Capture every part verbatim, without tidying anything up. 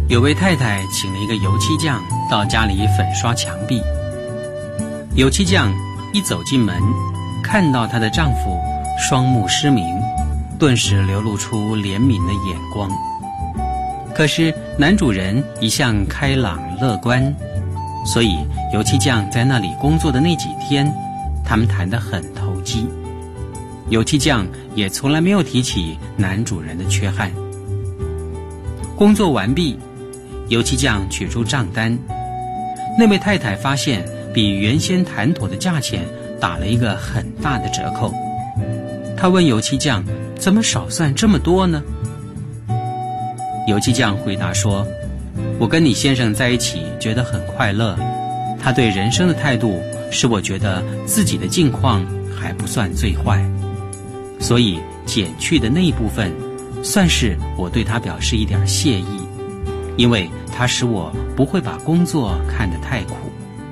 有位太太请了一个油漆匠到家里粉刷墙壁。油漆匠一走进门，看到她的丈夫双目失明，顿时流露出怜悯的眼光。可是男主人一向开朗乐观，所以油漆匠在那里工作的那几天，他们谈得很投机。油漆匠也从来没有提起男主人的缺憾。工作完毕，油漆匠取出账单，那位太太发现比原先谈妥的价钱打了一个很大的折扣。她问油漆匠，怎么少算这么多呢？油漆匠回答说，我跟你先生在一起觉得很快乐，他对人生的态度使我觉得自己的境况还不算最坏，所以减去的那一部分算是我对他表示一点谢意，因为他使我不会把工作看得太苦。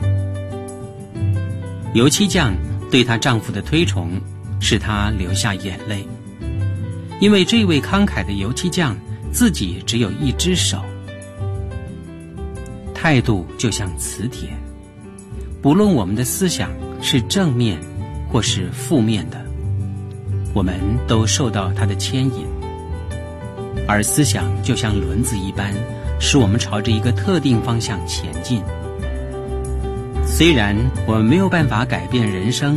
油漆匠对她丈夫的推崇使她流下眼泪，因为这位慷慨的油漆匠自己只有一只手。态度就像磁铁，不论我们的思想是正面或是负面的，我们都受到它的牵引。而思想就像轮子一般，使我们朝着一个特定方向前进。虽然我们没有办法改变人生，